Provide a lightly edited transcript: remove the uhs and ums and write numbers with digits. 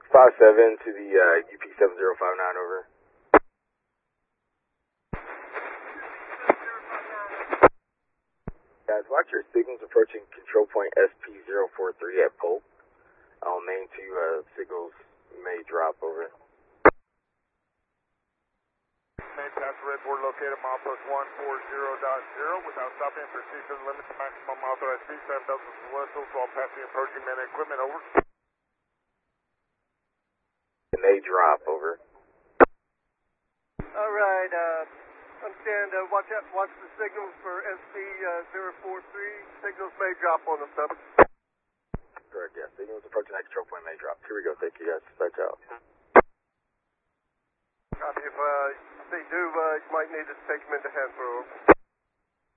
57 to the UP 7059 over. Guys, watch your signals approaching control point SP043 at Polk. Main 2 signals may drop over. Main pass red board located mile post 140.0 without stopping and proceed to the limit to maximum authorized speed 7 dozens of whistles while passing approaching man and equipment over. It may drop over. Alright, understand, watch the signals for SP043. Signals may drop on the sub. Correct, yeah. Signals approaching that control point may drop. Here we go. Thank you guys. Dispatch out. Copy. If they do, you might need to take them into hand for